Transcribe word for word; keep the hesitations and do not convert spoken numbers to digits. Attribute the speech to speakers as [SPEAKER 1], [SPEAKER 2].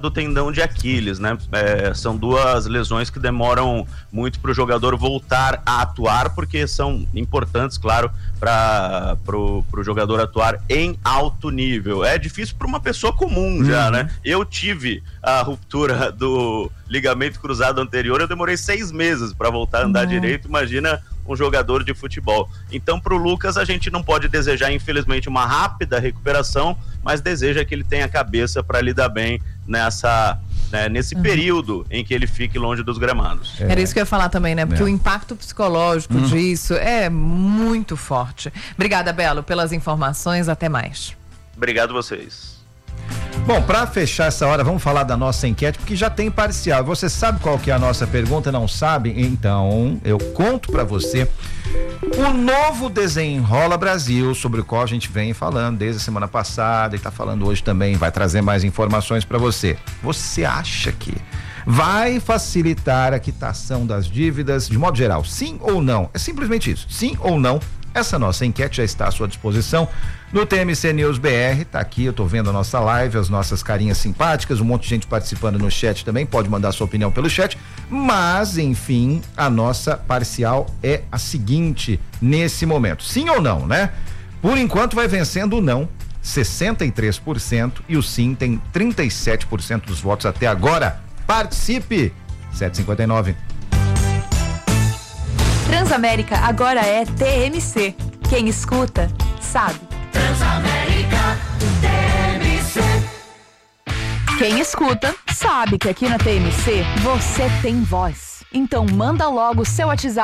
[SPEAKER 1] do tendão de Aquiles, né? É, são duas lesões que demoram muito para o jogador voltar a atuar, porque são importantes, claro, para o jogador atuar em alto nível. É difícil para uma pessoa comum uhum. já, né? Eu tive a ruptura do ligamento cruzado anterior, eu demorei seis meses para voltar a andar uhum. direito, imagina um jogador de futebol. Então, para o Lucas, a gente não pode desejar, infelizmente, uma rápida recuperação, mas deseja que ele tenha cabeça para lidar bem nessa, né, nesse uhum. período em que ele fique longe dos gramados.
[SPEAKER 2] É. Era isso que eu ia falar também, né? Porque é. o impacto psicológico uhum. disso é muito forte. Obrigada, Belo, pelas informações. Até mais.
[SPEAKER 1] Obrigado a vocês.
[SPEAKER 3] Bom, para fechar essa hora, vamos falar da nossa enquete, porque já tem parcial. Você sabe qual que é a nossa pergunta? Não sabe? Então, eu conto para você o novo Desenrola Brasil, sobre o qual a gente vem falando desde a semana passada e tá falando hoje também, vai trazer mais informações para você. Você acha que vai facilitar a quitação das dívidas de modo geral? Sim ou não? É simplesmente isso. Sim ou não? Essa nossa enquete já está à sua disposição no T M C News B R, tá aqui, eu tô vendo a nossa live, as nossas carinhas simpáticas, um monte de gente participando no chat também, pode mandar sua opinião pelo chat, mas enfim, a nossa parcial é a seguinte, nesse momento, sim ou não, né? Por enquanto vai vencendo o não, sessenta e três por cento, e o sim tem trinta e sete por cento dos votos até agora. Participe! sete e cinquenta e nove.
[SPEAKER 4] Transamérica agora é T M C. Quem escuta, sabe.
[SPEAKER 5] Transamérica, T M C.
[SPEAKER 4] Quem escuta, sabe que aqui na T M C você tem voz. Então manda logo o seu WhatsApp